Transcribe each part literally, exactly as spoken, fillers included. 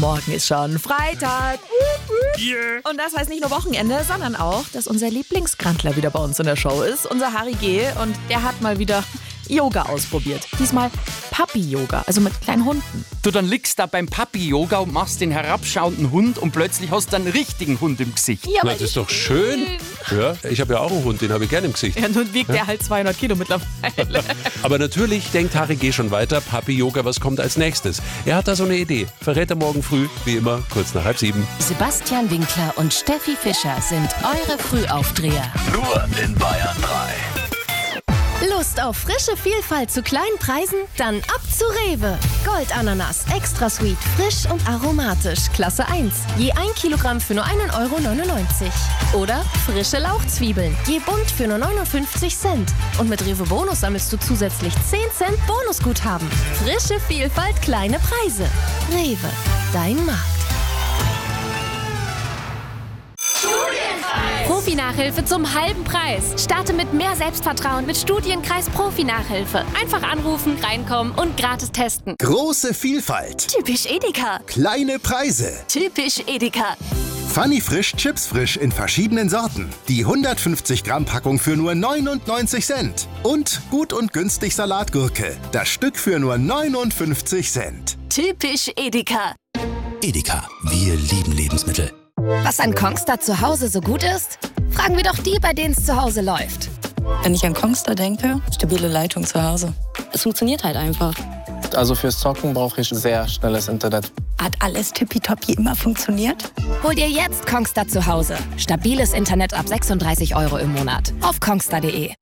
Morgen ist schon Freitag. Yeah. Und das heißt nicht nur Wochenende, sondern auch, dass unser Lieblingskrantler wieder bei uns in der Show ist, unser Harry G. Und der hat mal wieder Yoga ausprobiert. Diesmal Papi-Yoga, also mit kleinen Hunden. Du, dann liegst da beim Papi-Yoga und machst den herabschauenden Hund und plötzlich hast du einen richtigen Hund im Gesicht. Ja, Na, das ist doch schön. Ja, ich habe ja auch einen Hund, den habe ich gerne im Gesicht. Ja, nun wiegt ja. der halt zweihundert Kilo mittlerweile. Aber natürlich denkt Harry G. schon weiter. Papi-Yoga, was kommt als nächstes? Er hat da so eine Idee. Verrät er morgen früh, wie immer, kurz nach halb sieben. Sebastian Winkler und Steffi Fischer sind eure Frühaufdreher. Nur in Bayern drei. Lust auf frische Vielfalt zu kleinen Preisen? Dann ab zu Rewe. Goldananas, extra sweet, frisch und aromatisch, Klasse eins. Je ein Kilogramm für nur einen Euro neunundneunzig. Oder frische Lauchzwiebeln, je bunt für nur neunundfünfzig Cent. Und mit Rewe Bonus sammelst du zusätzlich zehn Cent Bonusguthaben. Frische Vielfalt, kleine Preise. Rewe, dein Markt. Profi-Nachhilfe zum halben Preis. Starte mit mehr Selbstvertrauen mit Studienkreis Profi-Nachhilfe. Einfach anrufen, reinkommen und gratis testen. Große Vielfalt. Typisch Edeka. Kleine Preise. Typisch Edeka. Funny Frisch Chips Frisch in verschiedenen Sorten. Die hundertfünfzig Gramm Packung für nur neunundneunzig Cent. Und gut und günstig Salatgurke. Das Stück für nur neunundfünfzig Cent. Typisch Edeka. Edeka, wir lieben Lebensmittel. Was an Kongstar zu Hause so gut ist? Fragen wir doch die, bei denen es zu Hause läuft. Wenn ich an Kongstar denke, stabile Leitung zu Hause. Es funktioniert halt einfach. Also fürs Zocken brauche ich sehr schnelles Internet. Hat alles tippitoppi immer funktioniert? Hol dir jetzt Kongstar zu Hause. Stabiles Internet ab sechsunddreißig Euro im Monat. Auf kongstar punkt de.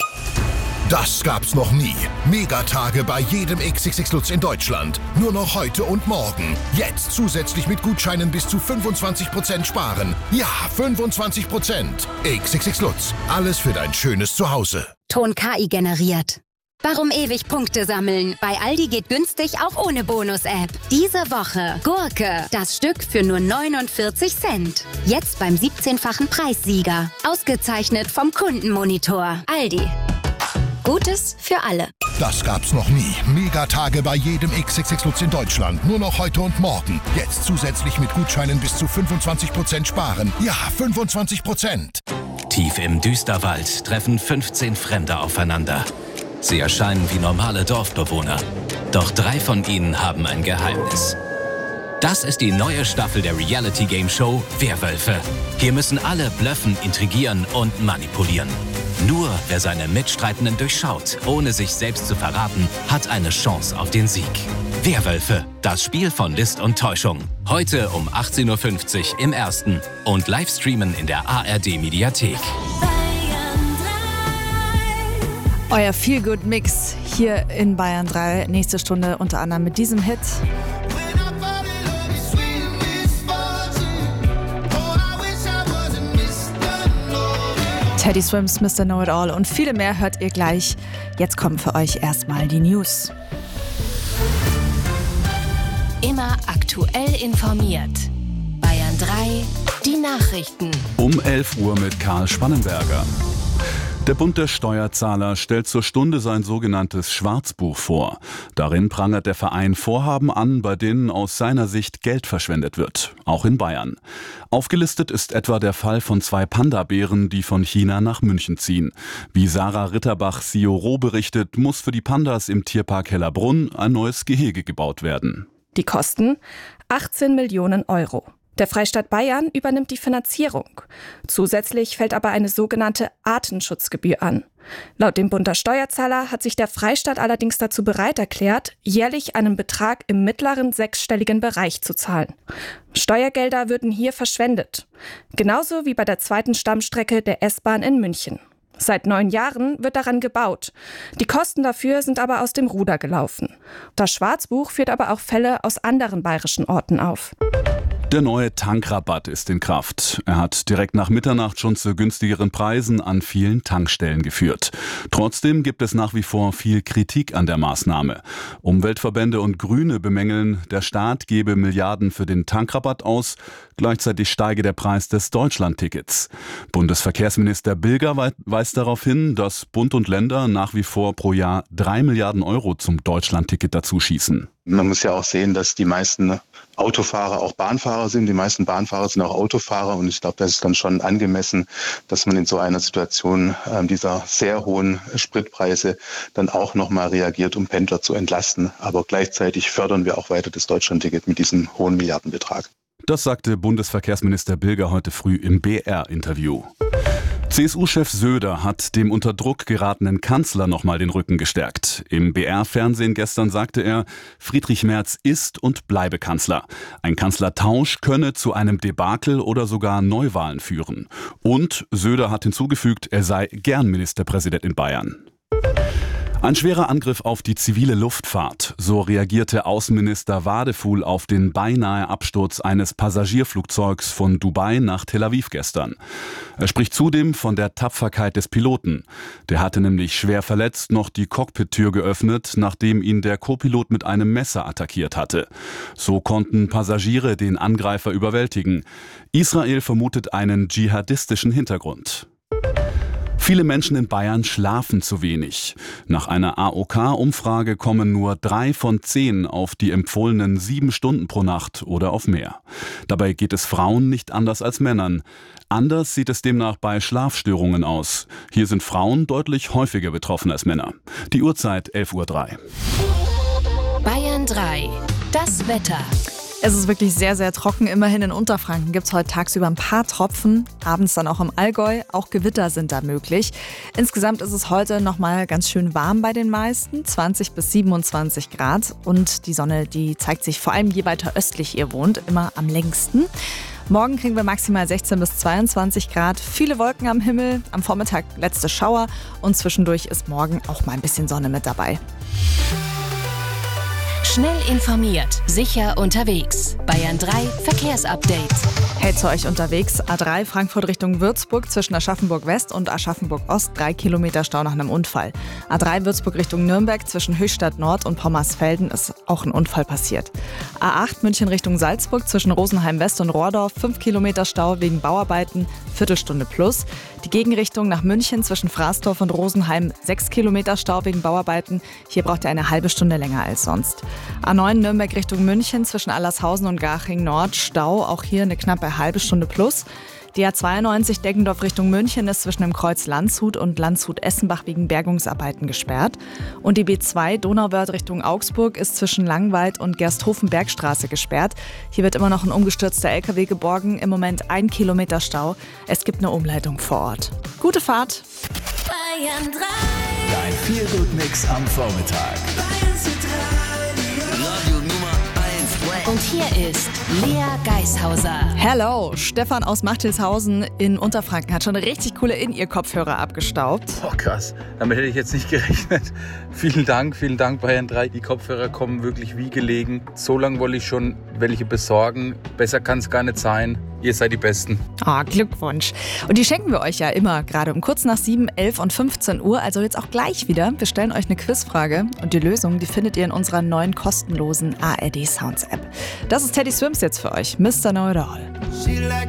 Das gab's noch nie. Megatage bei jedem X X X Lutz in Deutschland. Nur noch heute und morgen. Jetzt zusätzlich mit Gutscheinen bis zu fünfundzwanzig Prozent sparen. Ja, fünfundzwanzig Prozent. X X X Lutz. Alles für dein schönes Zuhause. Ton K I generiert. Warum ewig Punkte sammeln? Bei Aldi geht günstig auch ohne Bonus-App. Diese Woche Gurke, das Stück für nur neunundvierzig Cent. Jetzt beim siebzehnfachen Preissieger. Ausgezeichnet vom Kundenmonitor. Aldi. Gutes für alle. Das gab's noch nie. Megatage bei jedem X X X Lutz in Deutschland. Nur noch heute und morgen. Jetzt zusätzlich mit Gutscheinen bis zu fünfundzwanzig Prozent sparen. Ja, fünfundzwanzig Prozent. Tief im Düsterwald treffen fünfzehn Fremde aufeinander. Sie erscheinen wie normale Dorfbewohner. Doch drei von ihnen haben ein Geheimnis. Das ist die neue Staffel der Reality-Game-Show Werwölfe. Hier müssen alle blöffen, intrigieren und manipulieren. Nur wer seine Mitstreitenden durchschaut, ohne sich selbst zu verraten, hat eine Chance auf den Sieg. Werwölfe, das Spiel von List und Täuschung. Heute um achtzehn Uhr fünfzig im Ersten und Livestreamen in der A R D-Mediathek. Euer Feel-Good-Mix hier in Bayern drei. Nächste Stunde unter anderem mit diesem Hit. Teddy Swims, Mister Know-It-All und viele mehr hört ihr gleich. Jetzt kommen für euch erstmal die News. Immer aktuell informiert. Bayern drei, die Nachrichten. Um elf Uhr mit Karl Spannenberger. Der Bund der Steuerzahler stellt zur Stunde sein sogenanntes Schwarzbuch vor. Darin prangert der Verein Vorhaben an, bei denen aus seiner Sicht Geld verschwendet wird, auch in Bayern. Aufgelistet ist etwa der Fall von zwei Panda-Bären, die von China nach München ziehen. Wie Sarah Ritterbach C I O R O berichtet, muss für die Pandas im Tierpark Hellerbrunn ein neues Gehege gebaut werden. Die Kosten achtzehn Millionen Euro. Der Freistaat Bayern übernimmt die Finanzierung. Zusätzlich fällt aber eine sogenannte Artenschutzgebühr an. Laut dem Bund der Steuerzahler hat sich der Freistaat allerdings dazu bereit erklärt, jährlich einen Betrag im mittleren sechsstelligen Bereich zu zahlen. Steuergelder würden hier verschwendet. Genauso wie bei der zweiten Stammstrecke der S-Bahn in München. Seit neun Jahren wird daran gebaut. Die Kosten dafür sind aber aus dem Ruder gelaufen. Das Schwarzbuch führt aber auch Fälle aus anderen bayerischen Orten auf. Der neue Tankrabatt ist in Kraft. Er hat direkt nach Mitternacht schon zu günstigeren Preisen an vielen Tankstellen geführt. Trotzdem gibt es nach wie vor viel Kritik an der Maßnahme. Umweltverbände und Grüne bemängeln, der Staat gebe Milliarden für den Tankrabatt aus, gleichzeitig steige der Preis des Deutschlandtickets. Bundesverkehrsminister Bilger weist darauf hin, dass Bund und Länder nach wie vor pro Jahr drei Milliarden Euro zum Deutschlandticket dazu schießen. Man muss ja auch sehen, dass die meisten Autofahrer auch Bahnfahrer sind. Die meisten Bahnfahrer sind auch Autofahrer. Und ich glaube, das ist dann schon angemessen, dass man in so einer Situation äh, dieser sehr hohen Spritpreise dann auch nochmal reagiert, um Pendler zu entlasten. Aber gleichzeitig fördern wir auch weiter das Deutschlandticket mit diesem hohen Milliardenbetrag. Das sagte Bundesverkehrsminister Bilger heute früh im B R-Interview. C S U-Chef Söder hat dem unter Druck geratenen Kanzler nochmal den Rücken gestärkt. Im B R-Fernsehen gestern sagte er, Friedrich Merz ist und bleibe Kanzler. Ein Kanzlertausch könne zu einem Debakel oder sogar Neuwahlen führen. Und Söder hat hinzugefügt, er sei gern Ministerpräsident in Bayern. Ein schwerer Angriff auf die zivile Luftfahrt. So reagierte Außenminister Wadefuhl auf den beinahe Absturz eines Passagierflugzeugs von Dubai nach Tel Aviv gestern. Er spricht zudem von der Tapferkeit des Piloten. Der hatte nämlich schwer verletzt noch die Cockpit-Tür geöffnet, nachdem ihn der Co-Pilot mit einem Messer attackiert hatte. So konnten Passagiere den Angreifer überwältigen. Israel vermutet einen dschihadistischen Hintergrund. Viele Menschen in Bayern schlafen zu wenig. Nach einer A O K-Umfrage kommen nur drei von zehn auf die empfohlenen sieben Stunden pro Nacht oder auf mehr. Dabei geht es Frauen nicht anders als Männern. Anders sieht es demnach bei Schlafstörungen aus. Hier sind Frauen deutlich häufiger betroffen als Männer. Die Uhrzeit elf Uhr drei. Bayern drei. Das Wetter. Es ist wirklich sehr, sehr trocken. Immerhin in Unterfranken gibt es heute tagsüber ein paar Tropfen. Abends dann auch im Allgäu. Auch Gewitter sind da möglich. Insgesamt ist es heute nochmal ganz schön warm bei den meisten. zwanzig bis siebenundzwanzig Grad. Und die Sonne, die zeigt sich vor allem je weiter östlich ihr wohnt, immer am längsten. Morgen kriegen wir maximal sechzehn bis zweiundzwanzig Grad. Viele Wolken am Himmel. Am Vormittag letzte Schauer. Und zwischendurch ist morgen auch mal ein bisschen Sonne mit dabei. Schnell informiert, sicher unterwegs. Bayern drei Verkehrsupdate. Hey, zu euch unterwegs. A drei Frankfurt Richtung Würzburg zwischen Aschaffenburg West und Aschaffenburg Ost. Drei Kilometer Stau nach einem Unfall. A drei Würzburg Richtung Nürnberg zwischen Höchstadt Nord und Pommersfelden ist auch ein Unfall passiert. A acht München Richtung Salzburg zwischen Rosenheim West und Rohrdorf. Fünf Kilometer Stau wegen Bauarbeiten. Viertelstunde plus. Die Gegenrichtung nach München zwischen Fraßdorf und Rosenheim. Sechs Kilometer Stau wegen Bauarbeiten. Hier braucht ihr eine halbe Stunde länger als sonst. A neun Nürnberg Richtung München zwischen Allershausen und Garching Nord. Stau, auch hier eine knappe halbe Stunde plus. Die A zweiundneunzig Deggendorf Richtung München ist zwischen dem Kreuz Landshut und Landshut-Essenbach wegen Bergungsarbeiten gesperrt. Und die B zwei Donauwörth Richtung Augsburg ist zwischen Langwald und Gersthofen-Bergstraße gesperrt. Hier wird immer noch ein umgestürzter L K W geborgen. Im Moment ein Kilometer Stau. Es gibt eine Umleitung vor Ort. Gute Fahrt! Bayern drei. Dein Feel-Good-Mix am Vormittag. Bayern drei. Radio Nummer eins. Und hier ist Lea Geishauser. Hello, Stefan aus Machtilshausen in Unterfranken hat schon richtig coole In-Ear-Kopfhörer abgestaubt. Boah, krass. Damit hätte ich jetzt nicht gerechnet. Vielen Dank, vielen Dank Bayern drei. Die Kopfhörer kommen wirklich wie gelegen. So lange wollte ich schon welche besorgen. Besser kann es gar nicht sein. Ihr seid die Besten. Oh, Glückwunsch. Und die schenken wir euch ja immer, gerade um kurz nach sieben, elf und fünfzehn Uhr, also jetzt auch gleich wieder. Wir stellen euch eine Quizfrage und die Lösung, die findet ihr in unserer neuen kostenlosen A R D Sounds App. Das ist Teddy Swims jetzt für euch, Mister Know It All. She like